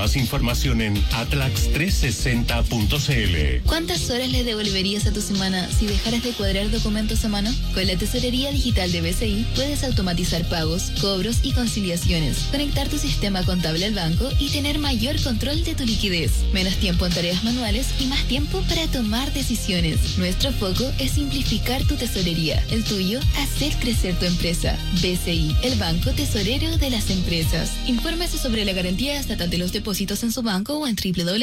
Más información en atlax360.cl. ¿Cuántas horas le devolverías a tu semana si dejaras de cuadrar documentos a mano? Con la tesorería digital de BCI puedes automatizar pagos, cobros y conciliaciones, conectar tu sistema contable al banco y tener mayor control de tu liquidez. Menos tiempo en tareas manuales y más tiempo para tomar decisiones. Nuestro foco es simplificar tu tesorería. El tuyo, hacer crecer tu empresa. BCI, el banco tesorero de las empresas. Infórmese sobre la garantía estatal de los depósitos en su banco o en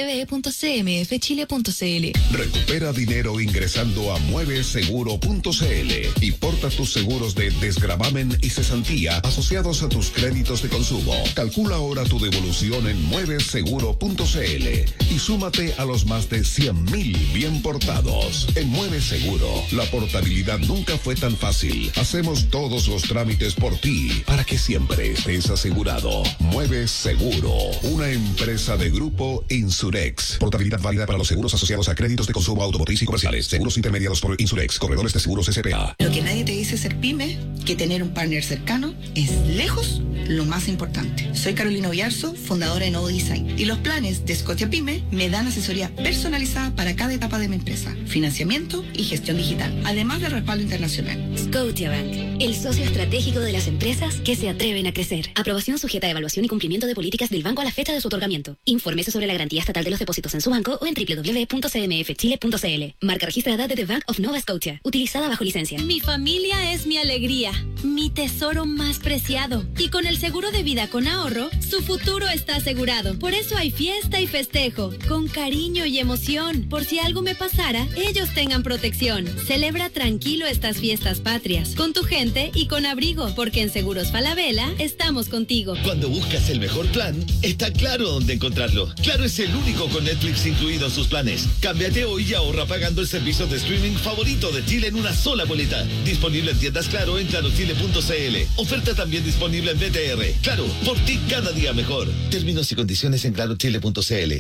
www.cmfchile.cl. Recupera dinero ingresando a mueveseguro.cl y porta tus seguros de desgravamen y cesantía asociados a tus créditos de consumo. Calcula ahora tu devolución en mueveseguro.cl y súmate a los más de 100,000 bien portados. En Mueve Seguro, la portabilidad nunca fue tan fácil. Hacemos todos los trámites por ti para que siempre estés asegurado. Mueve Seguro, una empresa de Grupo Insurex. Portabilidad válida para los seguros asociados a créditos de consumo automotriz y comerciales. Seguros intermediados por Insurex, corredores de seguros SPA. Lo que nadie te dice ser pyme, que tener un partner cercano es lejos lo más importante. Soy Carolina Villarzo, fundadora de Novo Design, y los planes de Scotia Pyme me dan asesoría personalizada para cada etapa de mi empresa, financiamiento y gestión digital, además del respaldo internacional. Scotiabank, el socio estratégico de las empresas que se atreven a crecer. Aprobación sujeta a evaluación y cumplimiento de políticas del banco a la fecha de su otorgamiento. Infórmese sobre la garantía estatal de los depósitos en su banco o en www.cmfchile.cl. Marca registrada de The Bank of Nova Scotia, utilizada bajo licencia. Mi familia es mi alegría, mi tesoro más preciado. Y con el seguro de vida con ahorro, su futuro está asegurado. Por eso hay fiesta y festejo, con cariño y emoción. Por si algo me pasara, ellos tengan protección. Celebra tranquilo estas fiestas patrias, con tu gente y con abrigo, porque en Seguros Falabella estamos contigo. Cuando buscas el mejor plan, está claro dónde encontrarlo. Claro es el único con Netflix incluido en sus planes. Cámbiate hoy y ahorra pagando el servicio de streaming favorito de Chile en una sola boleta. Disponible en tiendas Claro en clarochile.cl. Oferta también disponible en BTR. Claro, por ti cada día mejor. Términos y condiciones en clarochile.cl.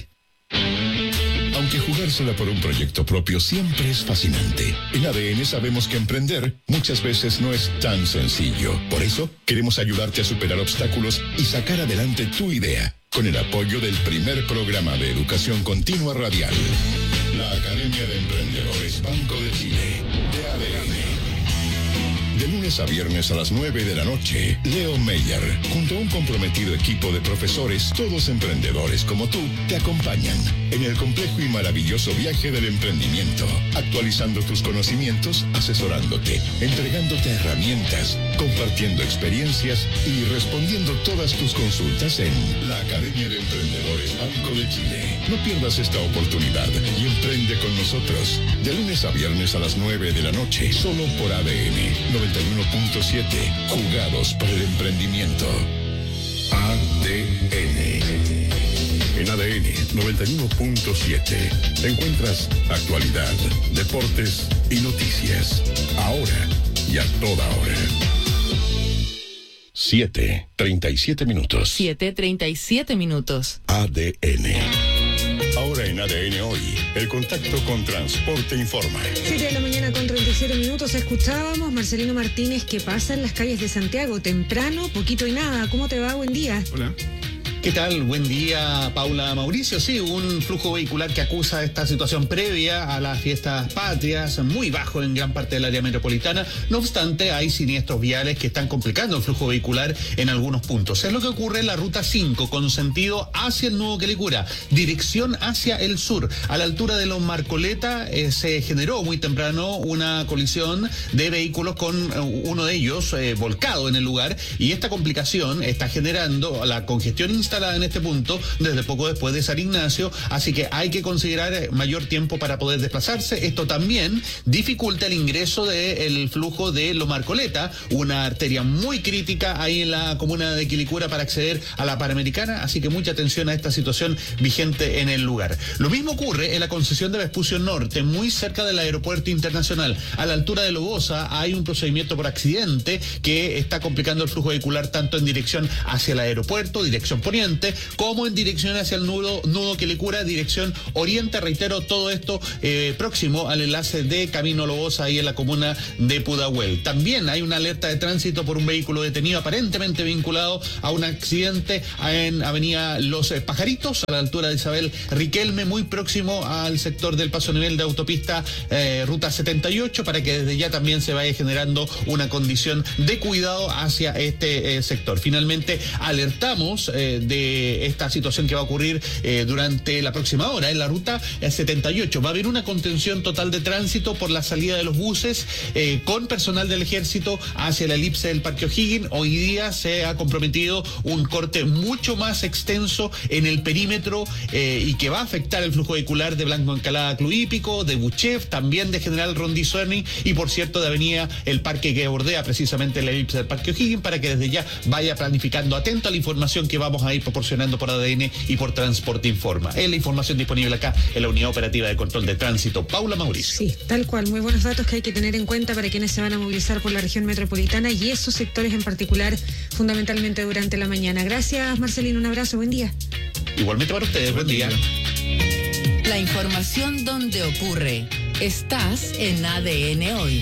Aunque jugársela por un proyecto propio siempre es fascinante, en ADN sabemos que emprender muchas veces no es tan sencillo. Por eso, queremos ayudarte a superar obstáculos y sacar adelante tu idea, con el apoyo del primer programa de educación continua radial, la Academia de Emprendedores Banco de Chile, de ADN. De lunes a viernes a las 9 de la noche, Leo Meyer, junto a un comprometido equipo de profesores, todos emprendedores como tú, te acompañan en el complejo y maravilloso viaje del emprendimiento, actualizando tus conocimientos, asesorándote, entregándote herramientas, compartiendo experiencias y respondiendo todas tus consultas en la Academia de Emprendedores Banco de Chile. No pierdas esta oportunidad y emprende con nosotros. De lunes a viernes a las 9 de la noche, solo por ADN 91.7, jugados para el emprendimiento. ADN. En ADN 91.7 encuentras actualidad, deportes y noticias. Ahora y a toda hora. 7:37 minutos. 7:37 minutos. ADN. Ahora en ADN Hoy, el contacto con Transporte Informa. 7 de la mañana con 37 minutos. Escuchábamos Marcelino Martínez, ¿qué pasa en las calles de Santiago? Temprano, poquito y nada. ¿Cómo te va? Buen día. Hola. ¿Qué tal? Buen día, Paula, Mauricio. Sí, un flujo vehicular que acusa esta situación previa a las fiestas patrias, muy bajo en gran parte del área metropolitana. No obstante, hay siniestros viales que están complicando el flujo vehicular en algunos puntos. Es lo que ocurre en la ruta 5, con sentido hacia el Nuevo Quilicura, dirección hacia el sur. A la altura de Los Marcoleta se generó muy temprano una colisión de vehículos con uno de ellos volcado en el lugar, y esta complicación está generando la congestión instalada en este punto desde poco después de San Ignacio, así que hay que considerar mayor tiempo para poder desplazarse. Esto también dificulta el ingreso del flujo de Los Marcoleta, una arteria muy crítica ahí en la comuna de Quilicura para acceder a la Panamericana, así que mucha atención a esta situación vigente en el lugar. Lo mismo ocurre en la concesión de Vespucio Norte, muy cerca del aeropuerto internacional. A la altura de Lobosa hay un procedimiento por accidente que está complicando el flujo vehicular tanto en dirección hacia el aeropuerto, dirección poniente, Poniente, como en dirección hacia el nudo Quilicura, dirección Oriente. Reitero, todo esto próximo al enlace de Camino Lobosa, ahí en la comuna de Pudahuel. También hay una alerta de tránsito por un vehículo detenido aparentemente vinculado a un accidente en Avenida Los Pajaritos, a la altura de Isabel Riquelme, muy próximo al sector del paso a nivel de autopista Ruta 78, para que desde ya también se vaya generando una condición de cuidado hacia este sector. Finalmente, alertamos de esta situación que va a ocurrir durante la próxima hora en la Ruta 78. Va a haber una contención total de tránsito por la salida de los buses con personal del Ejército hacia la elipse del Parque O'Higgins. Hoy día se ha comprometido un corte mucho más extenso en el perímetro y que va a afectar el flujo vehicular de Blanco Encalada Cluípico, de Buchef, también de General Rondizoni y, por cierto, de Avenida El Parque, que bordea precisamente la elipse del Parque O'Higgins, para que desde ya vaya planificando, atento a la información que vamos a ir proporcionando por ADN y por Transporte Informa. Es la información disponible acá en la Unidad Operativa de Control de Tránsito. Paula Mauricio. Sí, tal cual. Muy buenos datos que hay que tener en cuenta para quienes se van a movilizar por la región metropolitana y esos sectores en particular, fundamentalmente durante la mañana. Gracias, Marcelino. Un abrazo. Buen día. Igualmente para ustedes. Buen día. La información donde ocurre. Estás en ADN Hoy.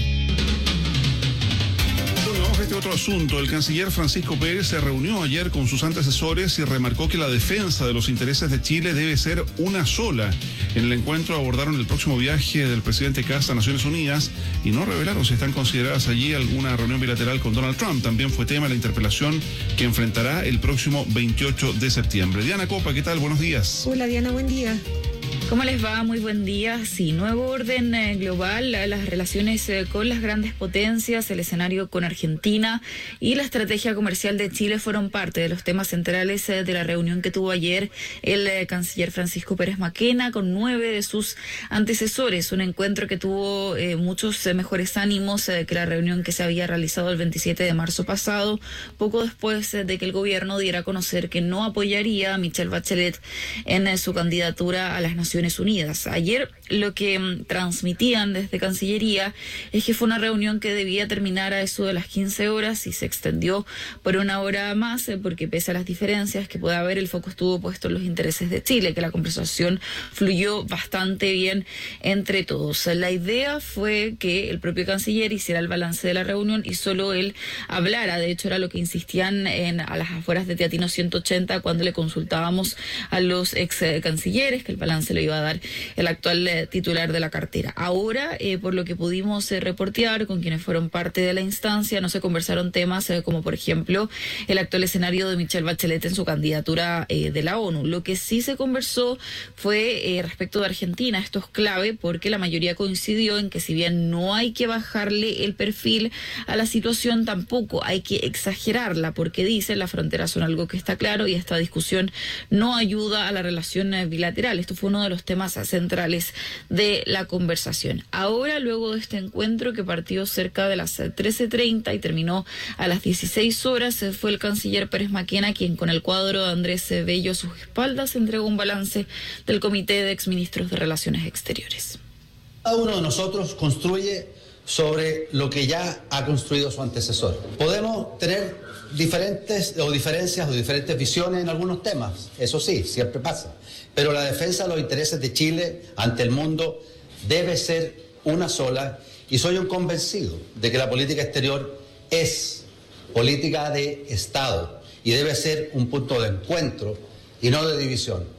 Vamos a este otro asunto. El canciller Francisco Pérez se reunió ayer con sus antecesores y remarcó que la defensa de los intereses de Chile debe ser una sola. En el encuentro abordaron el próximo viaje del presidente Kast a Naciones Unidas y no revelaron si están consideradas allí alguna reunión bilateral con Donald Trump. También fue tema la interpelación que enfrentará el próximo 28 de septiembre. Diana Copa, ¿qué tal? Buenos días. Hola, Diana, buen día. ¿Cómo les va? Muy buen día. Sí, nuevo orden global, las relaciones con las grandes potencias, el escenario con Argentina y la estrategia comercial de Chile fueron parte de los temas centrales de la reunión que tuvo ayer el canciller Francisco Pérez Maquena con 9 de sus antecesores. Un encuentro que tuvo muchos mejores ánimos que la reunión que se había realizado el 27 de marzo pasado, poco después de que el gobierno diera a conocer que no apoyaría a Michelle Bachelet en su candidatura a las Naciones Unidas. Ayer lo que transmitían desde Cancillería es que fue una reunión que debía terminar a eso de las 15 horas y se extendió por una hora más porque pese a las diferencias que puede haber, el foco estuvo puesto en los intereses de Chile, que la conversación fluyó bastante bien entre todos. La idea fue que el propio canciller hiciera el balance de la reunión y solo él hablara. De hecho, era lo que insistían a las afueras de Teatino 180 cuando le consultábamos a los ex cancilleres, que el balance lo iba a dar el actual titular de la cartera. Ahora, por lo que pudimos reportear con quienes fueron parte de la instancia, no se conversaron temas como, por ejemplo, el actual escenario de Michelle Bachelet en su candidatura de la ONU. Lo que sí se conversó fue respecto de Argentina. Esto es clave porque la mayoría coincidió en que si bien no hay que bajarle el perfil a la situación, tampoco hay que exagerarla, porque dicen las fronteras son algo que está claro y esta discusión no ayuda a la relación bilateral. Esto fue uno de los temas centrales de la conversación. Ahora, luego de este encuentro que partió cerca de las 13:30 y terminó a las 16 horas, fue el canciller Pérez Maquena quien, con el cuadro de Andrés Bello a sus espaldas, entregó un balance del Comité de Exministros de Relaciones Exteriores. Cada uno de nosotros construye sobre lo que ya ha construido su antecesor. Podemos tener diferencias o diferentes visiones en algunos temas, eso sí, siempre pasa. Pero la defensa de los intereses de Chile ante el mundo debe ser una sola y soy un convencido de que la política exterior es política de Estado y debe ser un punto de encuentro y no de división.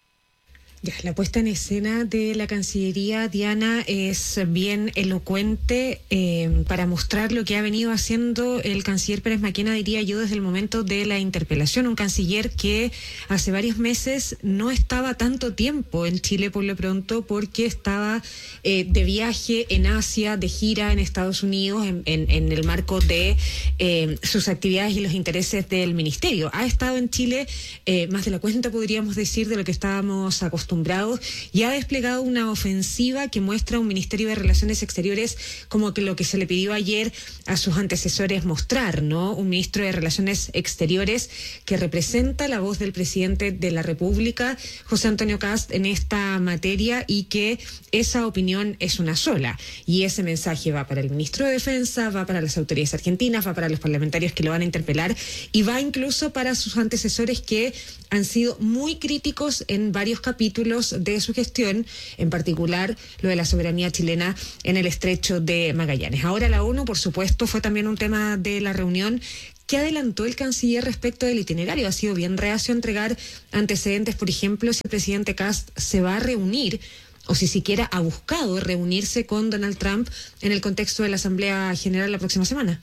Ya, la puesta en escena de la Cancillería, Diana, es bien elocuente para mostrar lo que ha venido haciendo el canciller Pérez Maquena, diría yo, desde el momento de la interpelación. Un canciller que hace varios meses no estaba tanto tiempo en Chile por lo pronto porque estaba de viaje en Asia, de gira en Estados Unidos, en el marco de sus actividades y los intereses del ministerio. Ha estado en Chile más de la cuenta, podríamos decir, de lo que estábamos acostumbrados acostumbrados y ha desplegado una ofensiva que muestra un Ministerio de Relaciones Exteriores como que lo que se le pidió ayer a sus antecesores mostrar, ¿no? Un ministro de Relaciones Exteriores que representa la voz del presidente de la República, José Antonio Kast, en esta materia, y que esa opinión es una sola. Y ese mensaje va para el ministro de Defensa, va para las autoridades argentinas, va para los parlamentarios que lo van a interpelar y va incluso para sus antecesores que han sido muy críticos en varios capítulos de su gestión, en particular lo de la soberanía chilena en el estrecho de Magallanes. Ahora la ONU, por supuesto, fue también un tema de la reunión. ¿Qué adelantó el canciller respecto del itinerario? Ha sido bien reacio a entregar antecedentes, por ejemplo, si el presidente Kast se va a reunir o si siquiera ha buscado reunirse con Donald Trump en el contexto de la Asamblea General la próxima semana.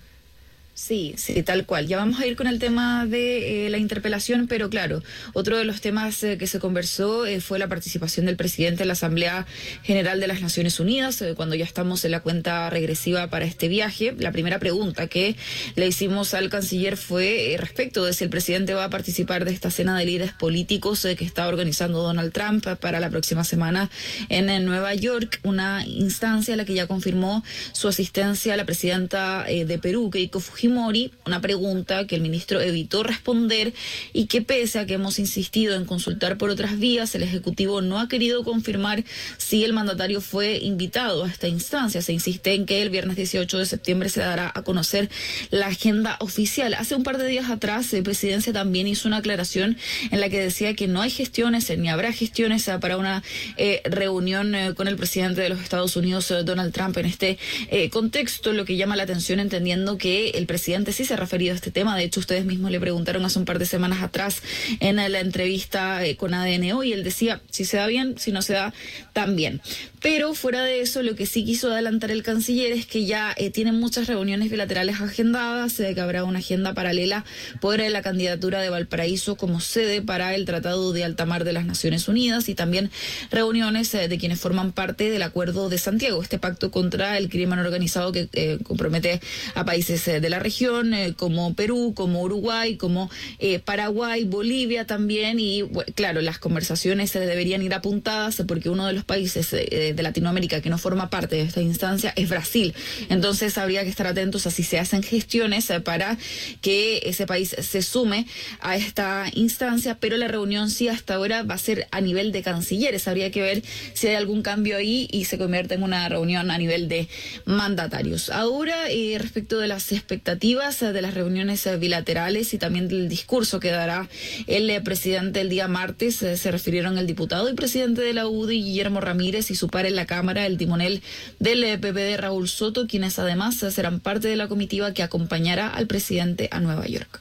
Sí, tal cual. Ya vamos a ir con el tema de la interpelación, pero claro, otro de los temas que se conversó fue la participación del presidente en la Asamblea General de las Naciones Unidas, cuando ya estamos en la cuenta regresiva para este viaje. La primera pregunta que le hicimos al canciller fue respecto de si el presidente va a participar de esta cena de líderes políticos que está organizando Donald Trump para la próxima semana en Nueva York, una instancia a la que ya confirmó su asistencia a la presidenta de Perú, Keiko Fujimori. Una pregunta que el ministro evitó responder y que, pese a que hemos insistido en consultar por otras vías, el Ejecutivo no ha querido confirmar si el mandatario fue invitado a esta instancia. Se insiste en que el viernes 18 de septiembre se dará a conocer la agenda oficial. Hace un par de días atrás, la presidencia también hizo una aclaración en la que decía que no hay gestiones ni habrá gestiones para una reunión con el presidente de los Estados Unidos, Donald Trump, en este contexto, lo que llama la atención, entendiendo que el presidente sí se ha referido a este tema. De hecho, ustedes mismos le preguntaron hace un par de semanas atrás en la entrevista con ADN Hoy, él decía, si se da bien, si no se da, también. Pero fuera de eso, lo que sí quiso adelantar el canciller es que ya tienen muchas reuniones bilaterales agendadas, que habrá una agenda paralela por la candidatura de Valparaíso como sede para el Tratado de Alta Mar de las Naciones Unidas, y también reuniones de quienes forman parte del Acuerdo de Santiago, este pacto contra el crimen organizado que compromete a países de la región, como Perú, como Uruguay, como Paraguay, Bolivia también. Y claro, las conversaciones deberían ir apuntadas porque uno de los países de Latinoamérica que no forma parte de esta instancia es Brasil. Entonces habría que estar atentos a si se hacen gestiones para que ese país se sume a esta instancia, pero la reunión sí hasta ahora va a ser a nivel de cancilleres. Habría que ver si hay algún cambio ahí y se convierte en una reunión a nivel de mandatarios. Ahora, respecto de las expectativas de las reuniones bilaterales y también del discurso que dará el presidente el día martes, se refirieron el diputado y presidente de la UDI, Guillermo Ramírez, y su par en la Cámara, el timonel del PPD, Raúl Soto, quienes además serán parte de la comitiva que acompañará al presidente a Nueva York.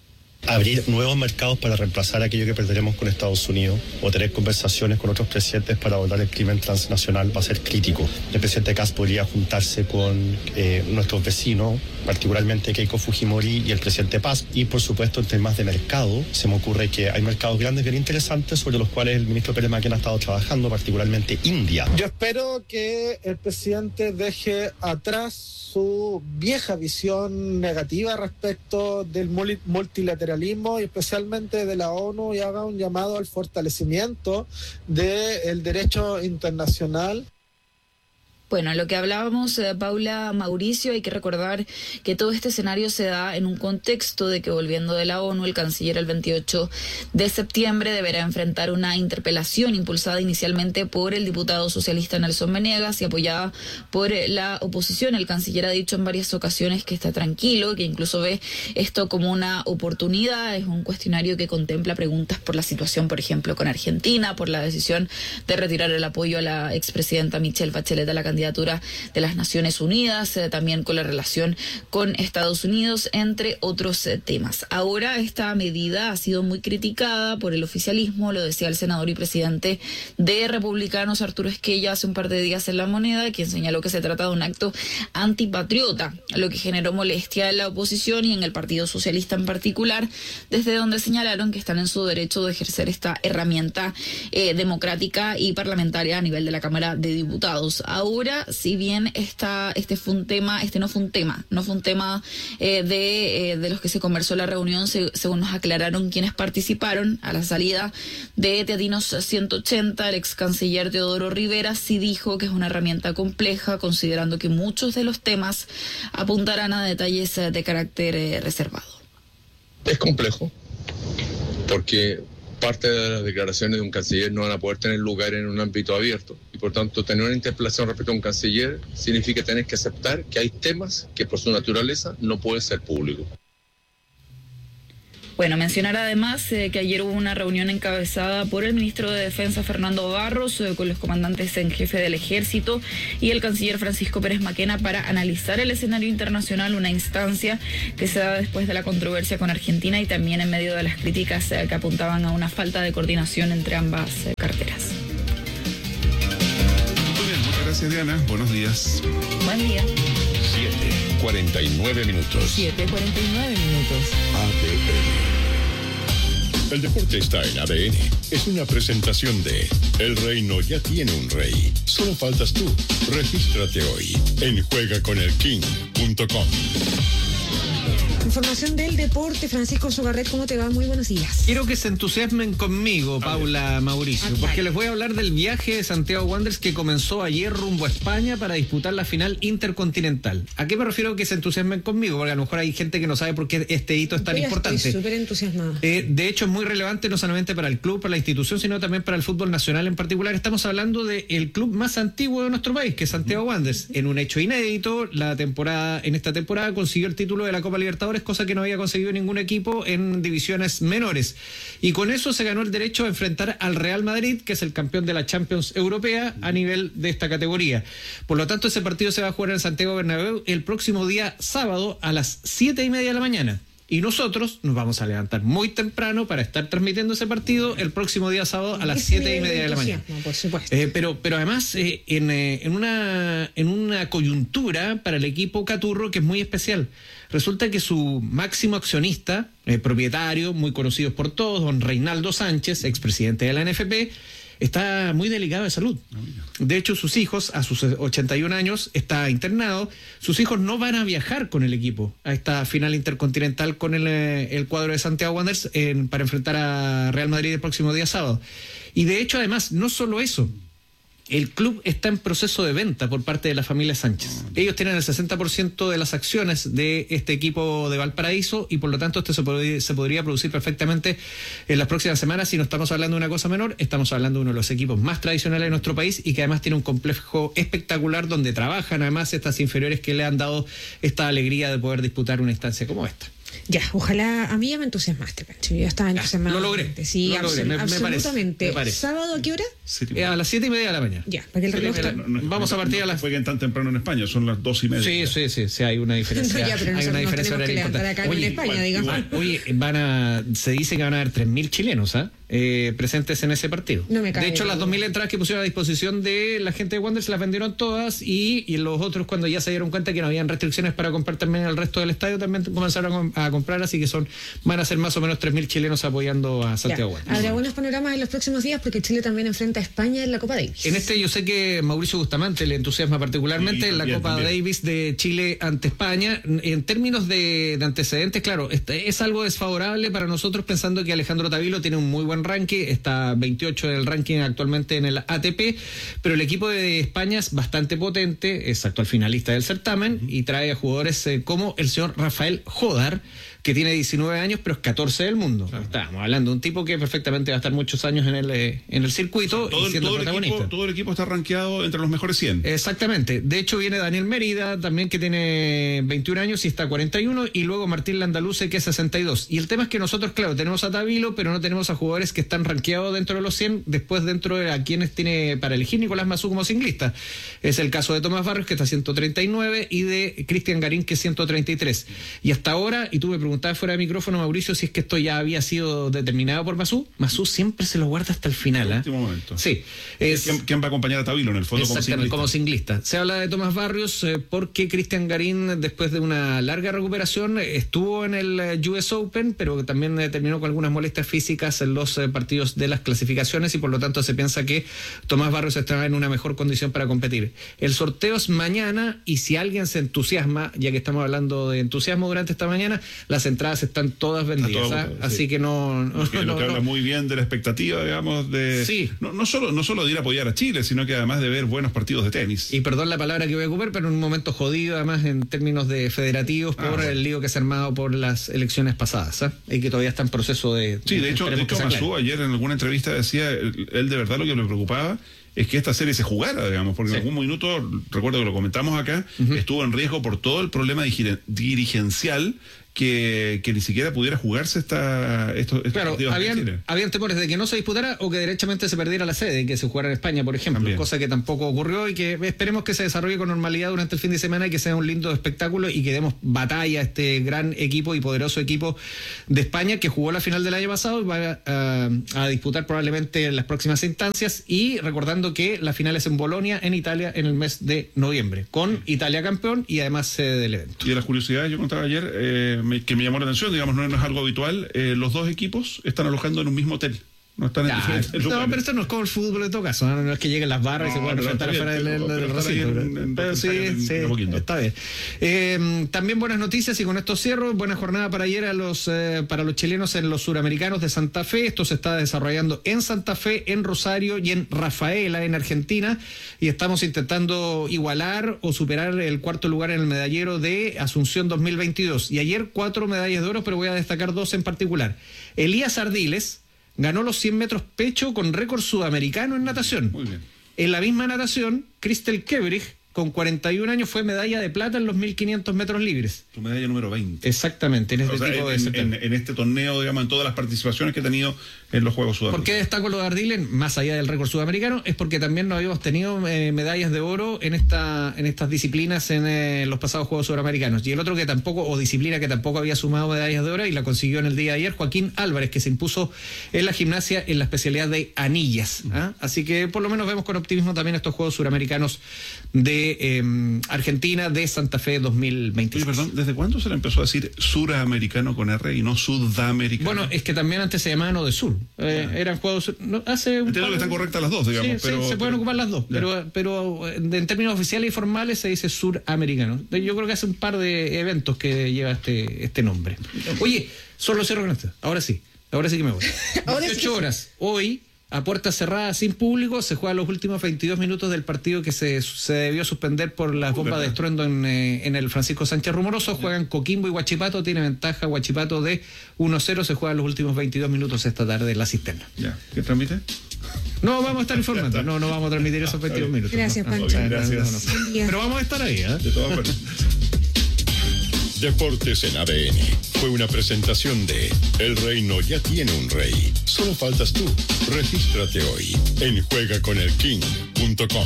Abrir nuevos mercados para reemplazar aquello que perderemos con Estados Unidos o tener conversaciones con otros presidentes para abordar el crimen transnacional va a ser crítico. El presidente Kast podría juntarse con nuestros vecinos, particularmente Keiko Fujimori y el presidente Paz, y por supuesto en temas de mercado se me ocurre que hay mercados grandes bien interesantes sobre los cuales el ministro Pérez Maquena ha estado trabajando, particularmente India. Yo espero que el presidente deje atrás su vieja visión negativa respecto del multilateralismo y especialmente de la ONU, y haga un llamado al fortalecimiento del derecho internacional. Bueno, lo que hablábamos, Paula, Mauricio, hay que recordar que todo este escenario se da en un contexto de que, volviendo de la ONU, el canciller el 28 de septiembre deberá enfrentar una interpelación impulsada inicialmente por el diputado socialista Nelson Venegas y apoyada por la oposición. El canciller ha dicho en varias ocasiones que está tranquilo, que incluso ve esto como una oportunidad. Es un cuestionario que contempla preguntas por la situación, por ejemplo, con Argentina, por la decisión de retirar el apoyo a la expresidenta Michelle Bachelet a la candidatura de las Naciones Unidas, también con la relación con Estados Unidos, entre otros temas. Ahora, esta medida ha sido muy criticada por el oficialismo, lo decía el senador y presidente de Republicanos, Arturo Esquella, hace un par de días en La Moneda, quien señaló que se trata de un acto antipatriota, lo que generó molestia en la oposición y en el Partido Socialista en particular, desde donde señalaron que están en su derecho de ejercer esta herramienta democrática y parlamentaria a nivel de la Cámara de Diputados. Ahora, ahora, si bien este fue un tema, no fue un tema de los que se conversó en la reunión, según nos aclararon quienes participaron a la salida de Teatinos 180, el ex canciller Teodoro Rivera sí dijo que es una herramienta compleja, considerando que muchos de los temas apuntarán a detalles de carácter reservado. Es complejo, porque parte de las declaraciones de un canciller no van a poder tener lugar en un ámbito abierto. Y por tanto, tener una interpelación respecto a un canciller significa tener que aceptar que hay temas que por su naturaleza no pueden ser públicos. Bueno, mencionar además que ayer hubo una reunión encabezada por el ministro de Defensa, Fernando Barros, con los comandantes en jefe del Ejército y el canciller Francisco Pérez Maquena para analizar el escenario internacional, una instancia que se da después de la controversia con Argentina y también en medio de las críticas que apuntaban a una falta de coordinación entre ambas carteras. Muy bien, muchas gracias, Diana. Buenos días. Buen día. 7:49 minutos. 7:49 minutos. ADN. El deporte está en ADN. Es una presentación de El Reino ya tiene un rey. Solo faltas tú. Regístrate hoy en juegaconelking.com. Información del deporte, Francisco Sogarret, ¿cómo te va? Muy buenos días. Quiero que se entusiasmen conmigo, Paula, Mauricio, porque les voy a hablar del viaje de Santiago Wanderers que comenzó ayer rumbo a España para disputar la final intercontinental. ¿A qué me refiero que se entusiasmen conmigo? Porque a lo mejor hay gente que no sabe por qué este hito es tan importante. Estoy súper entusiasmado. De hecho, es muy relevante no solamente para el club, para la institución, sino también para el fútbol nacional en particular. Estamos hablando del club más antiguo de nuestro país, que es Santiago Wanderers. En un hecho inédito, en esta temporada consiguió el título de la Copa Libertadores, cosa que no había conseguido ningún equipo en divisiones menores. Y con eso se ganó el derecho a enfrentar al Real Madrid, que es el campeón de la Champions Europea a nivel de esta categoría. Por lo tanto, ese partido se va a jugar en Santiago Bernabéu el próximo día sábado a las 7:30 de la mañana. Y nosotros nos vamos a levantar muy temprano para estar transmitiendo ese partido el próximo día sábado a las 7:30 de la mañana. Por supuesto. Pero además en una coyuntura para el equipo Caturro que es muy especial. Resulta que su máximo accionista, propietario, muy conocido por todos, don Reinaldo Sánchez, expresidente de la NFP, está muy delicado de salud. De hecho, sus hijos, a sus 81 años, está internado. Sus hijos no van a viajar con el equipo a esta final intercontinental con el cuadro de Santiago Wanderers para enfrentar a Real Madrid el próximo día sábado. Y de hecho, además, no solo eso. El club está en proceso de venta por parte de la familia Sánchez. Ellos tienen el 60% de las acciones de este equipo de Valparaíso y por lo tanto esto se podría producir perfectamente en las próximas semanas. Si no estamos hablando de una cosa menor, estamos hablando de uno de los equipos más tradicionales de nuestro país y que además tiene un complejo espectacular donde trabajan además estas inferiores que le han dado esta alegría de poder disputar una instancia como esta. Ya, ojalá. A mí ya me entusiasmaste, Pancho. Yo estaba entusiasmado. Lo logré. Sí, lo logré. absolutamente. Me parece. ¿Sábado a qué hora? A las 7:30 de la mañana. Ya, para que el reloj vamos a partir a las... Jueguen tan temprano en España, son las 2:30. Sí, hay una diferencia. Ya, pero hay una diferencia tenemos que levantar acá en España, digamos. Oye, se dice que van a haber 3.000 chilenos, presentes en ese partido. No me cabe. De hecho, las 2.000 entradas que pusieron a disposición de la gente de Wanderers se las vendieron todas y los otros, cuando ya se dieron cuenta que no habían restricciones para comprar también el resto del estadio, también comenzaron a comprar, así que van a ser más o menos 3.000 chilenos apoyando a Santiago Wanderers. Habrá buenos panoramas en los próximos días porque Chile también enfrenta a España en la Copa Davis. En yo sé que Mauricio Bustamante le entusiasma particularmente en la Copa Davis de Chile ante España. En términos de antecedentes, claro, es algo desfavorable para nosotros pensando que Alejandro Tavilo tiene un muy buen ranking, está 28 en el ranking actualmente en el ATP, pero el equipo de España es bastante potente, es actual finalista del certamen y trae a jugadores como el señor Rafael Jodar, que tiene 19 años, pero es 14 del mundo. Claro. Estamos hablando de un tipo que perfectamente va a estar muchos años en el circuito, o sea, y siendo protagonista. Todo el equipo está rankeado entre los mejores 100. Exactamente. De hecho, viene Daniel Mérida, también que tiene 21 años y está 41, y luego Martín Landaluce, que es 62. Y el tema es que nosotros, claro, tenemos a Tavilo, pero no tenemos a jugadores que están rankeados dentro de los 100, después dentro de a quienes tiene para elegir Nicolás Mazú como singlista. Es el caso de Tomás Barrios, que está 139, y de Cristian Garín, que es 133. Y hasta ahora, y tú me preguntaste preguntaba fuera de micrófono, Mauricio, si es que esto ya había sido determinado por Masú. Masú siempre se lo guarda hasta el final. En el último momento. Sí. ¿Quién va a acompañar a Tabilo en el fondo como singlista? Se habla de Tomás Barrios porque Cristian Garín, después de una larga recuperación, estuvo en el US Open, pero también terminó con algunas molestias físicas en los partidos de las clasificaciones, y por lo tanto se piensa que Tomás Barrios estará en una mejor condición para competir. El sorteo es mañana, y si alguien se entusiasma, ya que estamos hablando de entusiasmo durante esta mañana, las entradas están todas vendidas, así que lo que habla muy bien de la expectativa, digamos, de no solo de ir a apoyar a Chile, sino que además de ver buenos partidos de tenis. Y perdón la palabra que voy a ocupar, pero en un momento jodido, además, en términos de federativos, por el lío que se ha armado por las elecciones pasadas, y que todavía está en proceso de... Sí, de hecho Masú ayer en alguna entrevista decía, él de verdad lo que le preocupaba es que esta serie se jugara, digamos, porque en algún minuto, recuerdo que lo comentamos acá, estuvo en riesgo por todo el problema dirigencial que ni siquiera pudiera jugarse estos claro, partidos. Habían temores de que no se disputara o que derechamente se perdiera la sede y que se jugara en España, por ejemplo, cosa que tampoco ocurrió, y que esperemos que se desarrolle con normalidad durante el fin de semana y que sea un lindo espectáculo y que demos batalla a este gran equipo y poderoso equipo de España que jugó la final del año pasado y va a disputar probablemente en las próximas instancias, y recordando que la final es en Bolonia, en Italia, en el mes de noviembre, con Italia campeón y además sede del evento. Y de las curiosidades, yo contaba ayer que me llamó la atención, digamos, no es algo habitual, los dos equipos están alojando en un mismo hotel. No están en diferentes lugares. No, pero esto no es como el fútbol en todo caso, no es que lleguen las barras y se puedan enfrentar afuera del recinto. Pero sí, está bien. También buenas noticias, y con esto cierro. Buena jornada para ayer para los chilenos en los Suramericanos de Santa Fe. Esto se está desarrollando en Santa Fe, en Rosario y en Rafaela, en Argentina, y estamos intentando igualar o superar el cuarto lugar en el medallero de Asunción 2022. Y ayer 4 medallas de oro, pero voy a destacar 2 en particular. Elías Ardiles ganó los 100 metros pecho con récord sudamericano en natación. Muy bien. En la misma natación, Christel Kebrich, con 41 años, fue medalla de plata en los 1500 metros libres. Tu medalla número 20. Exactamente, en este torneo, digamos, en todas las participaciones que he tenido en los Juegos Sudamericanos. ¿Por qué destaco lo de Ardiles, más allá del récord sudamericano? Es porque también no habíamos tenido medallas de oro en estas disciplinas en los pasados Juegos Sudamericanos. Y el otro disciplina que tampoco había sumado medallas de oro y la consiguió en el día de ayer, Joaquín Álvarez, que se impuso en la gimnasia en la especialidad de anillas. Así que por lo menos vemos con optimismo también estos Juegos Suramericanos de Argentina, de Santa Fe 2026. Oye, perdón, ¿desde cuándo se le empezó a decir suramericano con R y no sudamericano? Bueno, es que también antes se llamaban de sur. Eran juegos... Entiendo que están correctas las dos, digamos. Sí, se pueden ocupar las dos, pero en términos oficiales y formales se dice suramericano. Yo creo que hace un par de eventos que lleva este nombre. Oye, solo cierro con esto. Ahora sí que me voy. 18 horas. Hoy, a puertas cerradas, sin público, se juegan los últimos 22 minutos del partido que se debió suspender por las bombas de estruendo en el Francisco Sánchez Rumoroso. Juegan Coquimbo y Huachipato, tiene ventaja Huachipato de 1-0, se juegan los últimos 22 minutos esta tarde en la cisterna. ¿Qué transmite? No, vamos a estar informando, no vamos a transmitir esos 22 minutos. Gracias, Pancho. Gracias. Pero vamos a estar ahí, De todas maneras. Deportes en ADN fue una presentación de El Reino ya tiene un rey. Solo faltas tú. Regístrate hoy en juegaconelking.com.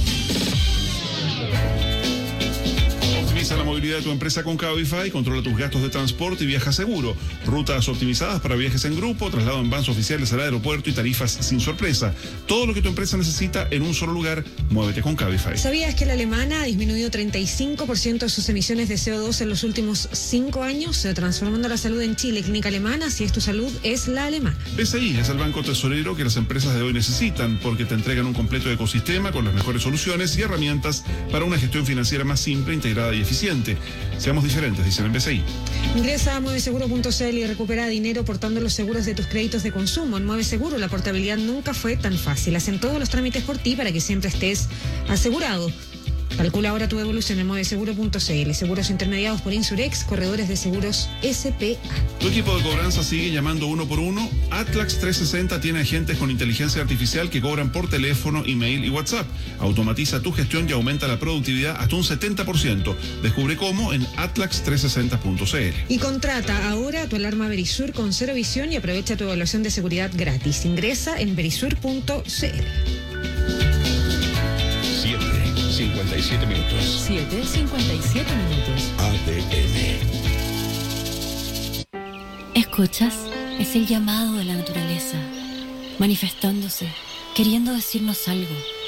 Optimiza la movilidad de tu empresa con Cabify, controla tus gastos de transporte y viaja seguro. Rutas optimizadas para viajes en grupo, traslado en vans oficiales al aeropuerto y tarifas sin sorpresa. Todo lo que tu empresa necesita en un solo lugar. Muévete con Cabify. ¿Sabías que la alemana ha disminuido 35% de sus emisiones de CO2 en los últimos 5 años? Transformando la salud en Chile. Clínica Alemana, si es tu salud, es la alemana. BCI es el banco tesorero que las empresas de hoy necesitan, porque te entregan un completo ecosistema con las mejores soluciones y herramientas para una gestión financiera más simple, integrada y eficiente. Seamos diferentes, dicen en BCI. Ingresa a mueveseguro.cl y recupera dinero portando los seguros de tus créditos de consumo. En Mueveseguro la portabilidad nunca fue tan fácil. Hacen todos los trámites por ti para que siempre estés asegurado. Calcula ahora tu evolución en mueveseguro.cl. Seguros intermediados por Insurex, corredores de seguros SPA. Tu equipo de cobranza sigue llamando uno por uno. Atlax 360 tiene agentes con inteligencia artificial que cobran por teléfono, email y WhatsApp. Automatiza tu gestión y aumenta la productividad hasta un 70%. Descubre cómo en atlax360.cl. Y contrata ahora tu alarma Verisur con cero visión y aprovecha tu evaluación de seguridad gratis. Ingresa en verisur.cl. 7:57 minutos. 7:57 minutos. ADN. escuchas? Es el llamado de la naturaleza, manifestándose, queriendo decirnos algo.